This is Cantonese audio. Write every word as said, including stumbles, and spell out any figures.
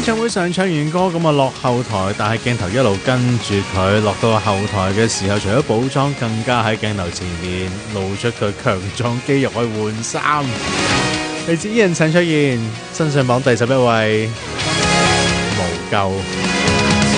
唱會上唱完歌咁啊落後台，但係鏡頭一路跟住佢落到後台嘅時候，除咗補妝，更加喺鏡頭前面露出佢強壯肌肉去換衫。嚟自 Ian 陳卓賢，新上榜第十一位，無救。